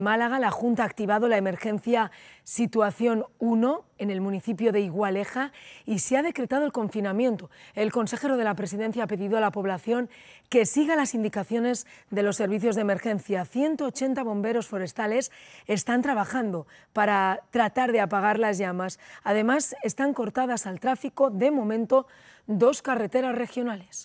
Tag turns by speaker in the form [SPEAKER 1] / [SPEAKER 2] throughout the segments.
[SPEAKER 1] Málaga, la Junta ha activado la emergencia Situación 1 en el municipio de Igualeja y se ha decretado el confinamiento. El consejero de la Presidencia ha pedido a la población que siga las indicaciones de los servicios de emergencia. 180 bomberos forestales están trabajando para tratar de apagar las llamas. Además, están cortadas al tráfico, de momento, 2 carreteras regionales.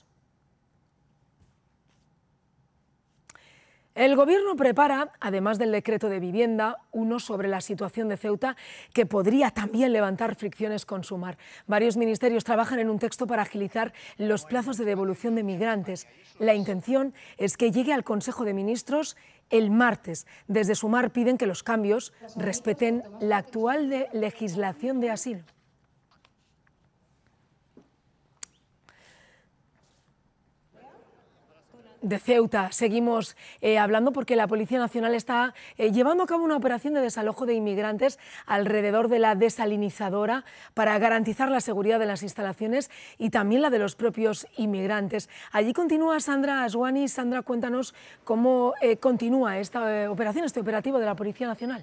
[SPEAKER 1] El Gobierno prepara, además del decreto de vivienda, uno sobre la situación de Ceuta que podría también levantar fricciones con Sumar. Varios ministerios trabajan en un texto para agilizar los plazos de devolución de migrantes. La intención es que llegue al Consejo de Ministros el martes. Desde Sumar piden que los cambios respeten la actual legislación de asilo. De Ceuta seguimos hablando porque la Policía Nacional está llevando a cabo una operación de desalojo de inmigrantes alrededor de la desalinizadora para garantizar la seguridad de las instalaciones y también la de los propios inmigrantes. Allí continúa Sandra Aswani. Sandra, cuéntanos cómo continúa esta operación, este operativo de la Policía Nacional.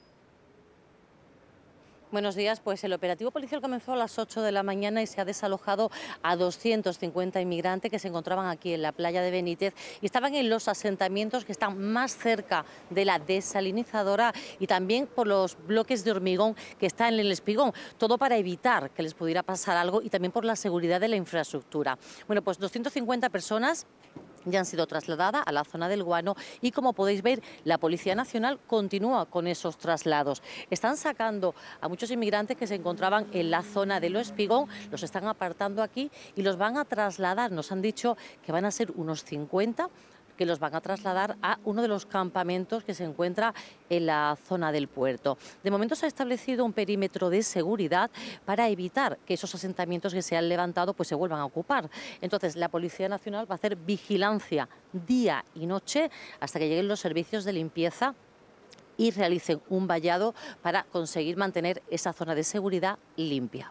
[SPEAKER 2] Buenos días, pues el operativo policial comenzó a las 8 de la mañana y se ha desalojado a 250 inmigrantes que se encontraban aquí en la playa de Benítez y estaban en los asentamientos que están más cerca de la desalinizadora y también por los bloques de hormigón que están en el espigón, todo para evitar que les pudiera pasar algo y también por la seguridad de la infraestructura. Bueno, pues 250 personas ya han sido trasladadas a la zona del Guano y, como podéis ver, la Policía Nacional continúa con esos traslados. Están sacando a muchos inmigrantes que se encontraban en la zona de Lo Espigón, los están apartando aquí y los van a trasladar. Nos han dicho que van a ser unos 50 que los van a trasladar a uno de los campamentos que se encuentra en la zona del puerto. De momento se ha establecido un perímetro de seguridad para evitar que esos asentamientos que se han levantado pues se vuelvan a ocupar. Entonces la Policía Nacional va a hacer vigilancia día y noche hasta que lleguen los servicios de limpieza y realicen un vallado para conseguir mantener esa zona de seguridad limpia.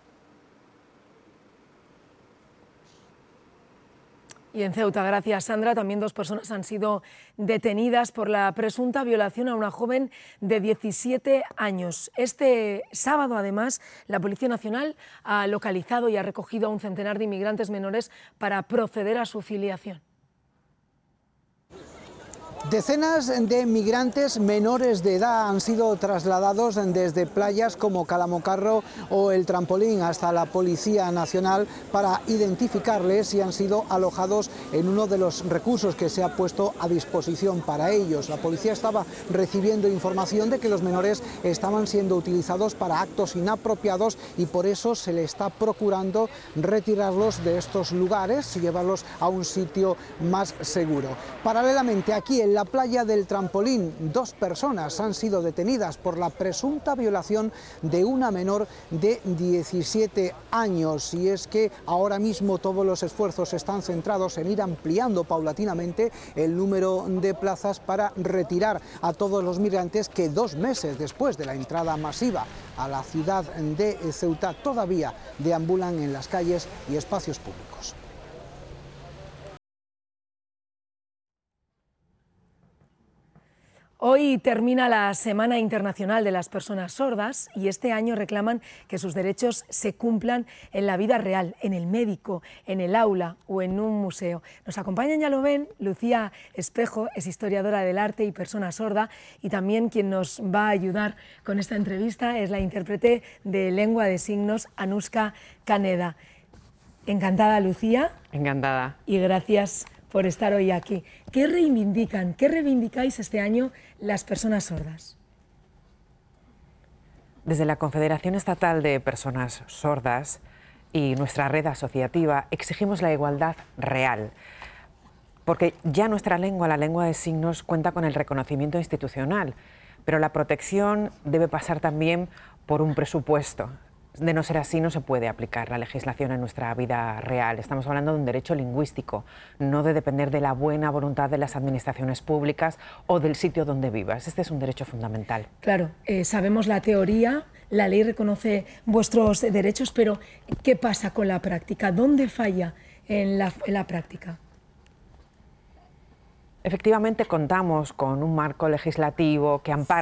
[SPEAKER 1] Y en Ceuta, gracias Sandra, también 2 personas han sido detenidas por la presunta violación a una joven de 17 años. Este sábado, además, la Policía Nacional ha localizado y ha recogido a un centenar de inmigrantes menores para proceder a su filiación.
[SPEAKER 3] Decenas de migrantes menores de edad han sido trasladados desde playas como Calamocarro o El Trampolín hasta la Policía Nacional para identificarles y han sido alojados en uno de los recursos que se ha puesto a disposición para ellos. La policía estaba recibiendo información de que los menores estaban siendo utilizados para actos inapropiados y por eso se le está procurando retirarlos de estos lugares y llevarlos a un sitio más seguro. Paralelamente, aquí en la playa del Trampolín, 2 personas han sido detenidas por la presunta violación de una menor de 17 años. Y es que ahora mismo todos los esfuerzos están centrados en ir ampliando paulatinamente el número de plazas para retirar a todos los migrantes que 2 meses después de la entrada masiva a la ciudad de Ceuta todavía deambulan en las calles y espacios públicos.
[SPEAKER 1] Hoy termina la Semana Internacional de las Personas Sordas y este año reclaman que sus derechos se cumplan en la vida real, en el médico, en el aula o en un museo. Nos acompañan, ya lo ven, Lucía Espejo, es historiadora del arte y persona sorda, y también quien nos va a ayudar con esta entrevista es la intérprete de lengua de signos, Anuska Caneda. Encantada, Lucía.
[SPEAKER 4] Encantada.
[SPEAKER 1] Y gracias por estar hoy aquí. ¿Qué reivindicáis este año las personas sordas?
[SPEAKER 4] Desde la Confederación Estatal de Personas Sordas y nuestra red asociativa exigimos la igualdad real, porque ya nuestra lengua, la lengua de signos, cuenta con el reconocimiento institucional, pero la protección debe pasar también por un presupuesto. De no ser así, no se puede aplicar la legislación en nuestra vida real. Estamos hablando de un derecho lingüístico, no de depender de la buena voluntad de las administraciones públicas o del sitio donde vivas. Este es un derecho fundamental.
[SPEAKER 1] Claro, sabemos la teoría, la ley reconoce vuestros derechos, pero ¿qué pasa con la práctica? ¿Dónde falla en la práctica?
[SPEAKER 4] Efectivamente, contamos con un marco legislativo que ampara